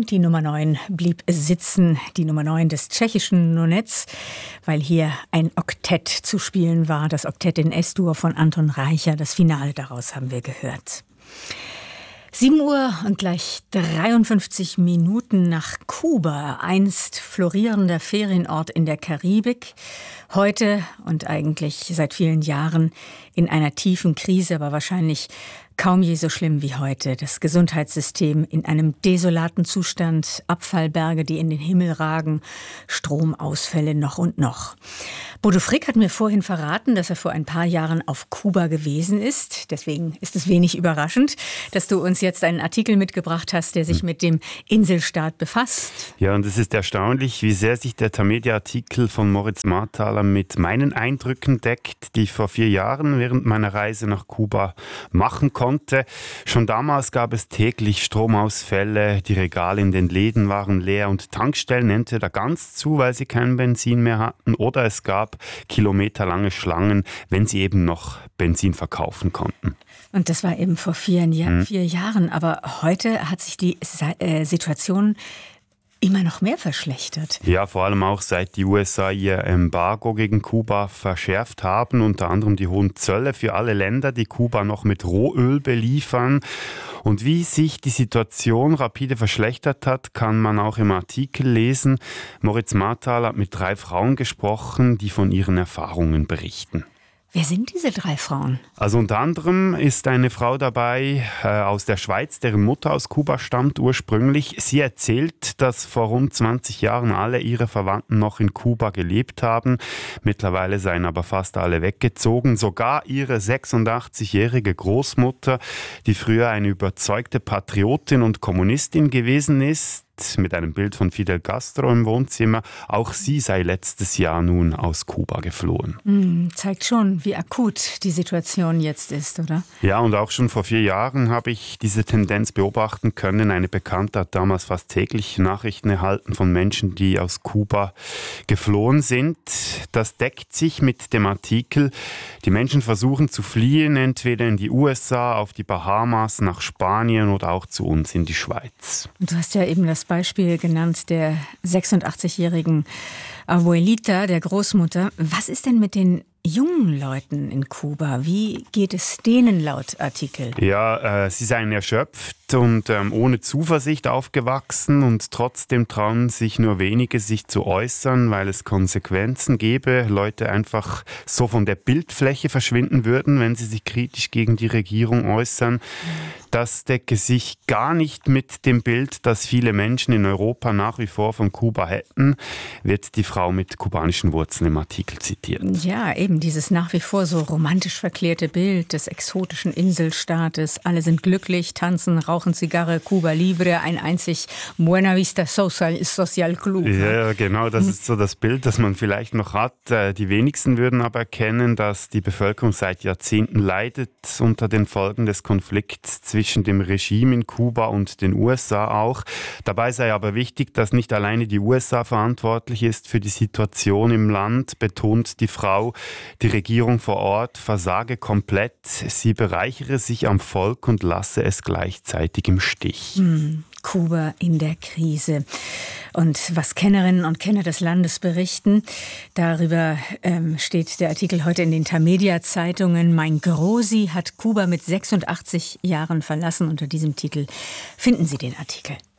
Die Nummer 9 blieb sitzen, die Nummer 9 des tschechischen Nonetz, weil hier ein Oktett zu spielen war, das Oktett in S-Dur von Anton Reicher. Das Finale daraus haben wir gehört. 7 Uhr und gleich 53 Minuten nach Kuba, einst florierender Ferienort in der Karibik. Heute und eigentlich seit vielen Jahren in einer tiefen Krise, aber wahrscheinlich kaum je so schlimm wie heute. Das Gesundheitssystem in einem desolaten Zustand, Abfallberge, die in den Himmel ragen, Stromausfälle noch und noch. Bodo Frick hat mir vorhin verraten, dass er vor ein paar Jahren auf Kuba gewesen ist. Deswegen ist es wenig überraschend, dass du uns jetzt einen Artikel mitgebracht hast, der sich mit dem Inselstaat befasst. Ja, und es ist erstaunlich, wie sehr sich der Tamedia-Artikel von Moritz Marthaler mit meinen Eindrücken deckt, die ich vor 4 Jahren während meiner Reise nach Kuba machen konnte. Schon damals gab es täglich Stromausfälle, die Regale in den Läden waren leer und Tankstellen entweder ganz zu, weil sie kein Benzin mehr hatten, oder es gab kilometerlange Schlangen, wenn sie eben noch Benzin verkaufen konnten. Und das war eben vor 4 Jahren. Aber heute hat sich die Situation immer noch mehr verschlechtert. Ja, vor allem auch seit die USA ihr Embargo gegen Kuba verschärft haben, unter anderem die hohen Zölle für alle Länder, die Kuba noch mit Rohöl beliefern. Und wie sich die Situation rapide verschlechtert hat, kann man auch im Artikel lesen. Moritz Marthaler hat mit 3 Frauen gesprochen, die von ihren Erfahrungen berichten. Wer sind diese 3 Frauen? Also unter anderem ist eine Frau dabei aus der Schweiz, deren Mutter aus Kuba stammt ursprünglich. Sie erzählt, dass vor rund 20 Jahren alle ihre Verwandten noch in Kuba gelebt haben. Mittlerweile seien aber fast alle weggezogen. Sogar ihre 86-jährige Großmutter, die früher eine überzeugte Patriotin und Kommunistin gewesen ist, mit einem Bild von Fidel Castro im Wohnzimmer. Auch sie sei letztes Jahr nun aus Kuba geflohen. Zeigt schon, wie akut die Situation jetzt ist, oder? Ja, und auch schon vor 4 Jahren habe ich diese Tendenz beobachten können. Eine Bekannte hat damals fast täglich Nachrichten erhalten von Menschen, die aus Kuba geflohen sind. Das deckt sich mit dem Artikel. Die Menschen versuchen zu fliehen, entweder in die USA, auf die Bahamas, nach Spanien oder auch zu uns in die Schweiz. Und du hast ja eben das Beispiel genannt der 86-jährigen Abuelita, der Großmutter. Was ist denn mit den jungen Leuten in Kuba? Wie geht es denen laut Artikel? Ja, sie seien erschöpft und ohne Zuversicht aufgewachsen und trotzdem trauen sich nur wenige, sich zu äußern, weil es Konsequenzen gäbe. Leute einfach so von der Bildfläche verschwinden würden, wenn sie sich kritisch gegen die Regierung äußern. Das decke sich gar nicht mit dem Bild, das viele Menschen in Europa nach wie vor von Kuba hätten, wird die Frau mit kubanischen Wurzeln im Artikel zitiert. Ja, eben dieses nach wie vor so romantisch verklärte Bild des exotischen Inselstaates. Alle sind glücklich, tanzen, rauchen Zigarre, Cuba Libre, ein einzig Buena Vista Social Club. Ja, genau, das ist so das Bild, das man vielleicht noch hat. Die wenigsten würden aber erkennen, dass die Bevölkerung seit Jahrzehnten leidet unter den Folgen des Konflikts zwischen dem Regime in Kuba und den USA auch. Dabei sei aber wichtig, dass nicht alleine die USA verantwortlich ist für die Situation im Land, betont die Frau. Die Regierung vor Ort versage komplett. Sie bereichere sich am Volk und lasse es gleichzeitig im Stich. Kuba in der Krise. Und was Kennerinnen und Kenner des Landes berichten, darüber steht der Artikel heute in den Tamedia-Zeitungen. Mein Grosi hat Kuba mit 86 Jahren verlassen. Unter diesem Titel finden Sie den Artikel.